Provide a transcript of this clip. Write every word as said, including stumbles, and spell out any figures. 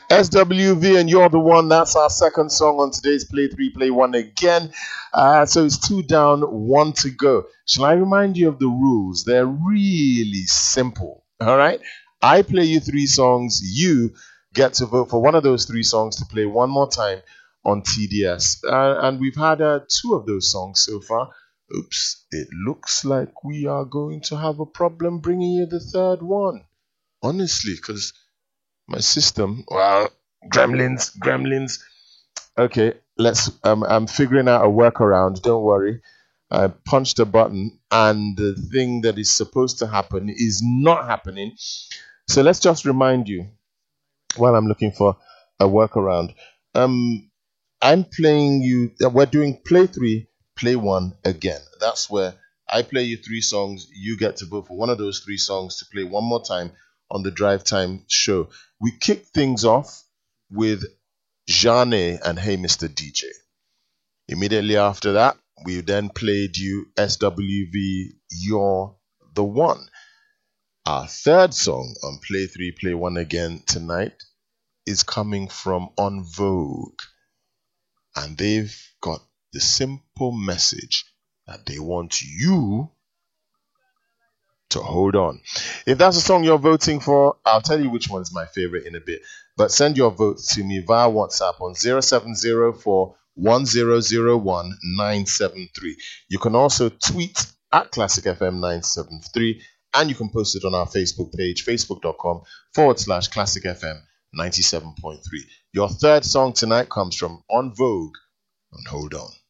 S W V and You're the One. That's our second song on today's Play three, Play one again. Uh, so it's two down, one to go. Shall I remind you of the rules? They're really simple. All right. I play you three songs. You get to vote for one of those three songs to play one more time on T D S. Uh, and we've had uh, two of those songs so far. Oops. It looks like we are going to have a problem bringing you the third one. Honestly, because my system, well, gremlins, gremlins. Okay, let's. Um, I'm figuring out a workaround. Don't worry. I punched a button, and the thing that is supposed to happen is not happening. So let's just remind you while I'm looking for a workaround. Um, I'm playing you. We're doing play three, play one again. That's where I play you three songs. You get to vote for one of those three songs to play one more time on the Drive Time show. We kick things off with Jane and Hey Mister D J. Immediately after that, we then played you S W V, You're the One. Our third song on Play three, Play one again tonight is coming from En Vogue. And they've got the simple message that they want you to hold on. If that's a song you're voting for, I'll tell you which one's my favorite in a bit. But send your votes to me via WhatsApp on zero seven zero four one zero zero one nine seven three. You can also tweet at Classic F M nine seven three, and you can post it on our Facebook page, facebook.com forward slash Classic FM ninety-seven point three. Your third song tonight comes from En Vogue and Hold On.